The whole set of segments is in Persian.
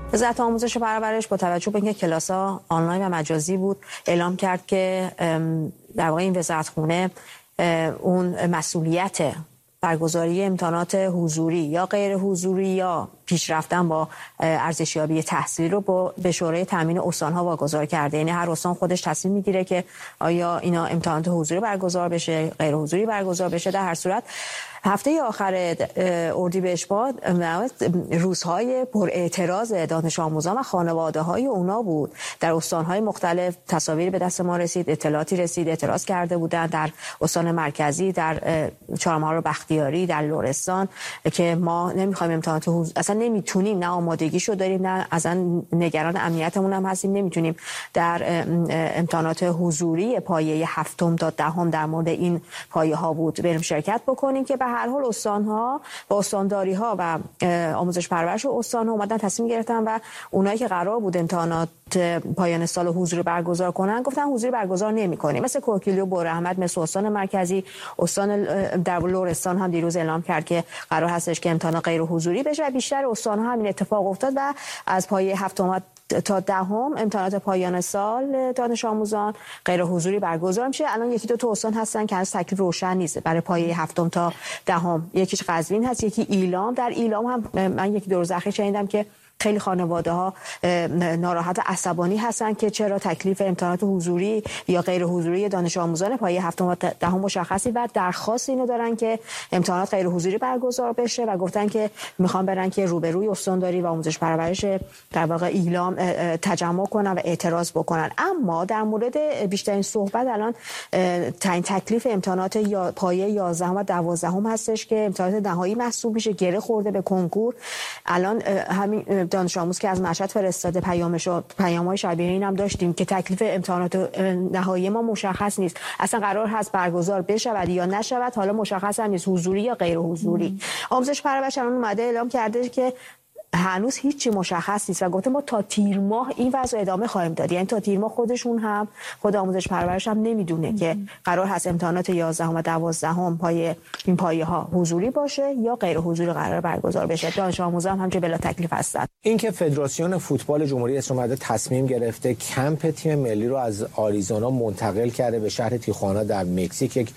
وزارت آموزش و پرورش با توجه به اینکه کلاس‌ها آنلاین و مجازی بود اعلام کرد که در واقع این وزارتخونه اون مسئولیت برگزاری امتحانات حضوری یا غیر حضوری یا پیشرفتن با ارزشیابی تحصیل رو به شورای تامین استان‌ها واگذار کرده. یعنی هر استان خودش تصمیم میگیره که آیا اینا امتحانات حضوری برگزار بشه، غیر حضوری برگزار بشه. در هر صورت هفته آخر اردیبهشت روزهای پر اعتراض دانش آموزان و خانواده های اونا بود. در استان‌های مختلف تصاویر به دست ما رسید، اطلاعاتی رسید، اعتراض کرده بودن در استان مرکزی، در چهارمحال بختیاری، در لرستان که ما نمیخوایم امتحانات اصلا نمیتونیم، نه آمادگیشو داریم، نه اصلا نگران امنیتمون هم هستیم، نمیتونیم در امتحانات حضوری پایه 7 تا 10 در مورد این پایه ها بود بریم شرکت بکنیم که به هر حال استان‌ها با استانداری ها و آموزش پرورش استان‌ها اومدن تصمیم گرفتن و اونایی که قرار بود امتحانات پایان سال حضوری برگزار کنن گفتن حضوری برگزار نمی‌کنیم. مثل کوکیلی و بوراحمد، مثل استان مرکزی، استان در لرستان هم دیروز اعلام کرد که قرار هستش که امتحان غیر حضوری بشه. بیشتر استان‌ها همین اتفاق افتاد و از پایه 7 تا 10 امتحانات پایان سال دانش آموزان غیر حضوری برگزار میشه. الان یکی دو تا استان هستن که از تکلیف روشن نیست برای پایه 7 تا 10. یکیش قزوین هست، یکی ایلام. در ایلام هم من یکی دو روز اخیر شنیدم که خیلی خانواده ها ناراحت و عصبانی هستن که چرا تکلیف امتحانات حضوری یا غیر حضوری دانش آموزان پایه 7 تا 10 مشخصی و درخواست اینو دارن که امتحانات غیر حضوری برگزار بشه و گفتن که میخوان برن که روبروی استانداری و آموزش پرورش در واقع ایلام تجمع کنن و اعتراض بکنن. اما در مورد بیشترین صحبت الان تعیین تکلیف امتحانات یا پایه 11 و 12 هستش که امتحانات نهایی محسوب میشه، گره خورده به کنکور. الان همین دانش آموز که از مشهد فرستاده پیام‌های شبیه این هم داشتیم که تکلیف امتحانات نهایی ما مشخص نیست، اصلا قرار هست برگزار بشود یا نشود، حالا مشخص هم نیست حضوری یا غیر حضوری. آموزش پرورش الان اومده اعلام کرده که هنوز هیچی مشخص نیست و گفته ما تا تیر ماه این وضع ادامه خواهیم داد. یعنی تا تیر ماه خودشون هم خود آموزش پرورش هم نمیدونه که قرار هست امتحانات 11 و 12 پایه این پایه ها حضوری باشه یا غیر حضوری قرار برگزار بشه. دانش آموزان هم که بلا تکلیف هستن. اینکه فدراسیون فوتبال جمهوری اسلامی تصمیم گرفته کمپ تیم ملی رو از آریزونا منتقل کرده به شهر تیخوانا در مکزیک، یک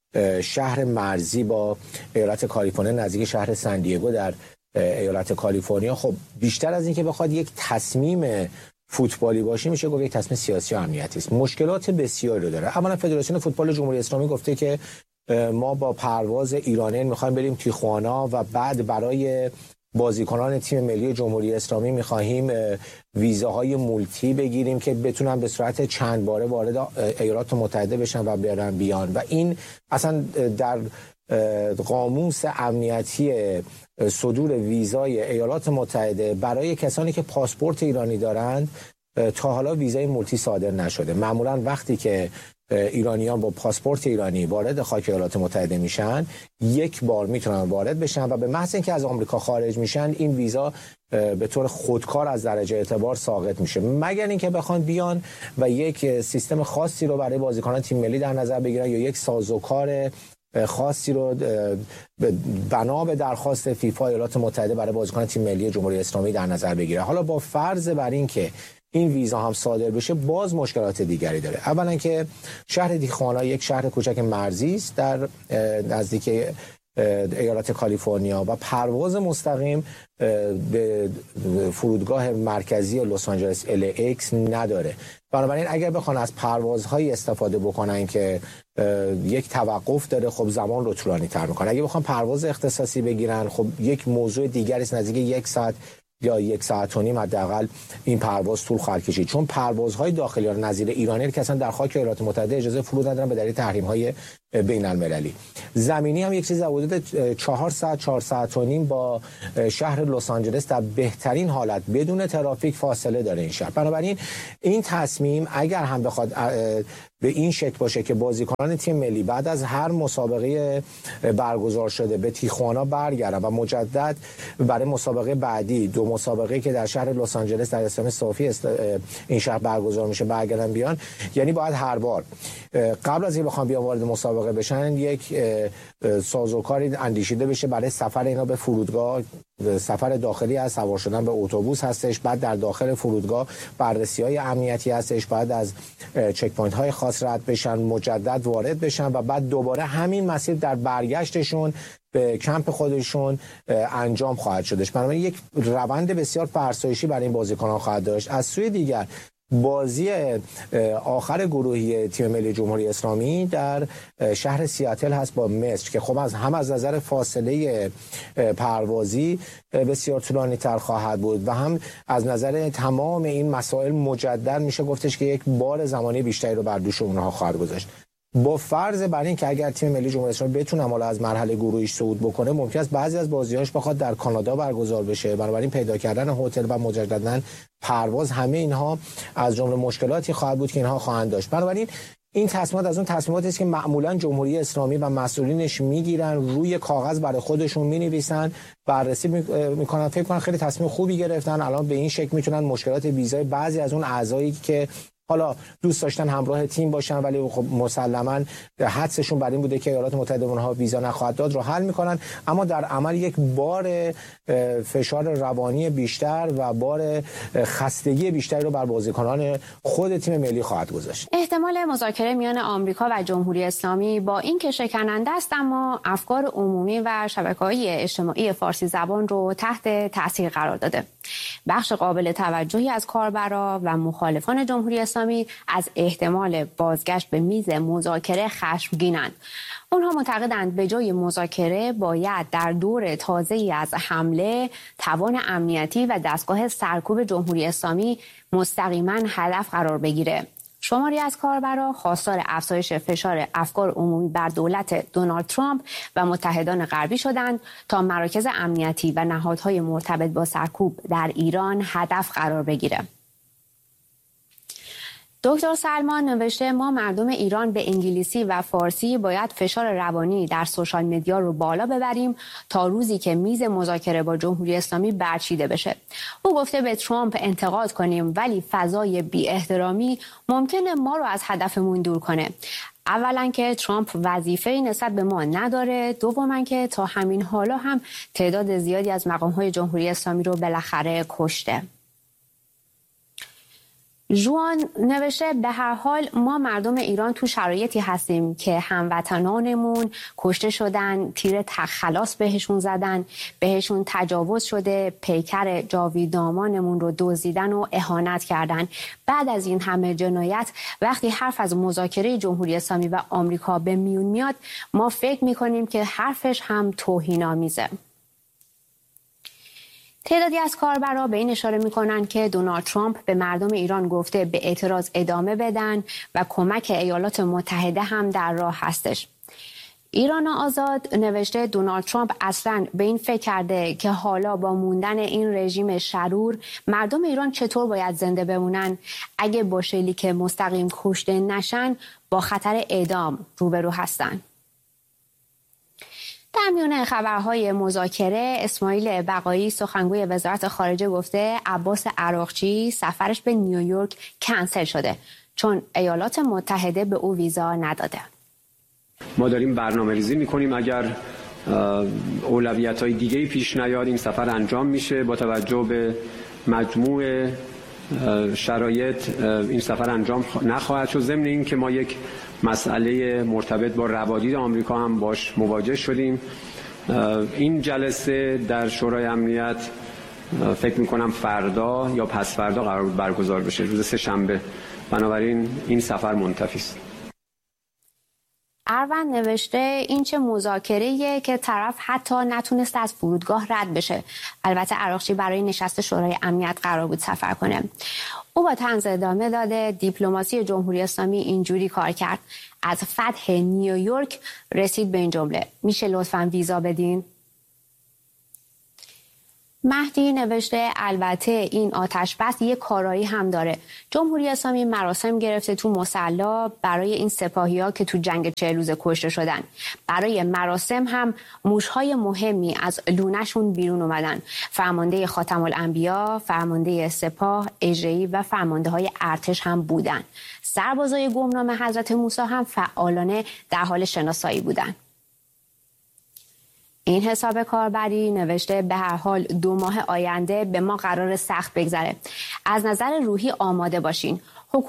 شهر مرزی با ایالت کالیفرنیا نزدیک شهر سن دیگو در ایالت کالیفرنیا، خب بیشتر از این که بخواد یک تصمیم فوتبالی باشه میشه گفت یک تصمیم سیاسی و امنیتی است. مشکلات بسیاری رو داره. اولا فدراسیون فوتبال جمهوری اسلامی گفته که ما با پرواز ایرانیان میخوایم بریم تیخوانا و بعد برای بازیکنان تیم ملی جمهوری اسلامی میخواهیم ویزاهای مولتی بگیریم که بتونن به صورت چند باره وارد ایالات متحده بشن و برن بیان و این اصلا در قاموس امنیتی صدور ویزای ایالات متحده برای کسانی که پاسپورت ایرانی دارند تا حالا ویزای مولتی صادر نشده. معمولا وقتی که ایرانیان با پاسپورت ایرانی وارد خاک ایالات متحده میشن یک بار میتونن وارد بشن و به محض اینکه از آمریکا خارج میشن این ویزا به طور خودکار از درجه اعتبار ساقط میشه، مگر اینکه بخوان بیان و یک سیستم خاصی رو برای بازیکنان تیم ملی در نظر بگیرن یا یک سازوکار خاصی رو بنا به درخواست فیفا ایالات متحده برای بازیکنان تیم ملی جمهوری اسلامی در نظر بگیره. حالا با فرض بر این که این ویزا هم صادر بشه باز مشکلات دیگری داره. اولا که شهر تیخوانا یک شهر کوچک مرزی است در نزدیک ایالت کالیفرنیا و پرواز مستقیم به فرودگاه مرکزی لس آنجلس LAX نداره. بنابراین اگر بخوان از پروازهای استفاده بکنن که یک توقف داره، خب زمان رو طولانی تر میکنه. اگه بخوان پرواز اختصاصی بگیرن خب یک موضوع دیگری است، نزدیک 1 ساعت یا 1 ساعت و نیم حداقل این پرواز طول خواهد کشید، چون پروازهای داخلی نظیر ایرانی که اصلا در خاک ایالات متحده اجازه فرود ندارن به دلیل تحریم‌های بین المللی. زمینی هم یک چیز حدود 4 ساعت 4 ساعت و نیم با شهر لس آنجلس در بهترین حالت بدون ترافیک فاصله داره این شهر. بنابراین این تصمیم اگر هم بخواد به این شکل باشه که بازیکنان تیم ملی بعد از هر مسابقه برگزار شده به تیخوانا برگردن و مجدد برای مسابقه بعدی 2 مسابقه که در شهر لس آنجلس در استان صافی این شهر برگزار میشه برگردن بیان، یعنی باید هر بار قبل از اینکه بخوام بیان وارد مسابقه بشن یک سازوکاری اندیشیده بشه برای سفر اینا به فرودگاه سفر داخلی از سوار شدن به اتوبوس هستش، بعد در داخل فرودگاه بررسی‌های امنیتی هستش، بعد از چک پوینت‌های خاص رد بشن، مجدد وارد بشن و بعد دوباره همین مسیر در برگشتشون به کمپ خودشون انجام خواهد شدش. بنابراین یک روند بسیار فرسایشی برای این بازیکنان خواهد داشت. از سوی دیگر بازی آخر گروهی تیم ملی جمهوری اسلامی در شهر سیاتل هست با مصر که خب هم از نظر فاصله پروازی بسیار طولانی تر خواهد بود و هم از نظر تمام این مسائل مجدد میشه گفتش که یک بار زمانی بیشتری رو بر دوش اونها خواهد گذاشت. با فرض بر این که اگر تیم ملی جمهوری اسلامی بتونه حالا از مرحله گروهیش صعود بکنه، ممکن است بعضی از بازی‌هاش بخواد در کانادا برگزار بشه. بنابراین پیدا کردن هتل و مجدداً پرواز، همه اینها از جمله مشکلاتی خواهد بود که اینها خواهند داشت. بنابراین این تصمیمات از اون تصمیماتی است که معمولاً جمهوری اسلامی و مسئولینش میگیرن، روی کاغذ برای خودشون مینویسن، بررسی میکنن، فکر کنن خیلی تصمیم خوبی گرفتن، الان به این شکل میتونن مشکلات ویزای بعضی از اون اعضایی که حالا دوست داشتن همراه تیم باشن ولی خب مسلماً حدسشون بر این بوده که ایالات متحده اونها ویزا نخواهد داد رو حل میکنن، اما در عمل یک بار فشار روانی بیشتر و بار خستگی بیشتری رو بر بازیکنان خود تیم ملی خواهد گذاشت. احتمال مذاکره میان آمریکا و جمهوری اسلامی با این که شکننده است، اما افکار عمومی و شبکه‌های اجتماعی فارسی زبان رو تحت تاثیر قرار داده. بخش قابل توجهی از کاربرا و مخالفان جمهوری اسلامی از احتمال بازگشت به میز مذاکره خشمگینند. اونها معتقدند به جای مذاکره باید در دور تازه‌ای از حمله توان امنیتی و دستگاه سرکوب جمهوری اسلامی مستقیما هدف قرار بگیره. شماری از کاربرا خواستار افزایش فشار افکار عمومی بر دولت دونالد ترامپ و متحدان غربی شدند تا مراکز امنیتی و نهادهای مرتبط با سرکوب در ایران هدف قرار بگیره. دکتر سلمان نوشته ما مردم ایران به انگلیسی و فارسی باید فشار روانی در سوشال مدیا رو بالا ببریم تا روزی که میز مذاکره با جمهوری اسلامی برچیده بشه. او گفته به ترامپ انتقاد کنیم ولی فضای بی احترامی ممکنه ما رو از هدفمون دور کنه. اولا که ترامپ وظیفه‌ای نسبت به ما نداره، دوما که تا همین حالا هم تعداد زیادی از مقام‌های جمهوری اسلامی رو بالاخره کشته. جوان نوشته به هر حال ما مردم ایران تو شرایطی هستیم که هموطنانمون کشته شدن، تیر خلاص بهشون زدن، بهشون تجاوز شده، پیکر جاویدامانمون رو دزدیدن و اهانت کردن. بعد از این همه جنایت وقتی حرف از مذاکره جمهوری اسلامی و آمریکا به میون میاد، ما فکر میکنیم که حرفش هم توهین‌آمیزه. تعدادی از کاربرا به این اشاره میکنن که دونالد ترامپ به مردم ایران گفته به اعتراض ادامه بدن و کمک ایالات متحده هم در راه هستش. ایران آزاد نوشته دونالد ترامپ اصلاً به این فکر کرده که حالا با موندن این رژیم شرور مردم ایران چطور باید زنده بمونن؟ اگه با شلیک مستقیم کشته نشن با خطر اعدام روبرو هستن. در میان خبرهای مذاکره، اسماعیل بقایی سخنگوی وزارت خارجه گفته عباس عراقچی سفرش به نیویورک کنسل شده چون ایالات متحده به او ویزا نداده. ما داریم برنامه‌ریزی می‌کنیم اگر اولویت‌های دیگه‌ای پیش نیاد این سفر انجام میشه. با توجه به مجموع شرایط این سفر انجام نخواهد شد. ضمن این که ما یک مسئله مرتبط با روادید آمریکا هم باش مواجه شدیم. این جلسه در شورای امنیت فکر میکنم فردا یا پس فردا قرار بود برگزار بشه، روز سه‌شنبه. بنابراین این سفر منتفی است. اروند نوشته این چه مذاکره‌ایه که طرف حتی نتونست از فرودگاه رد بشه. البته عراقچی برای نشست شورای امنیت قرار بود سفر کنه. او با طنز ادامه داده دیپلماسی جمهوری اسلامی اینجوری کار کرد. از فتح نیویورک رسید به این جمله: میشه لطفاً ویزا بدین؟ مهدی نوشته البته این آتش بس یک کارایی هم داره. جمهوری اسلامی مراسم گرفته تو مصلی برای این سپاهی‌ها که تو جنگ 40 روزه کشته شدن. برای مراسم هم موش‌های مهمی از لونه‌شون بیرون اومدن. فرمانده خاتم الانبیا، فرمانده سپاه، اجرایی و فرمانده‌های ارتش هم بودن. سربازای گمنام حضرت موسی هم فعالانه در حال شناسایی بودن. این حساب کاربری نوشته به هر حال 2 ماه آینده به ما قرار سخت بگذره. از نظر روحی آماده باشین.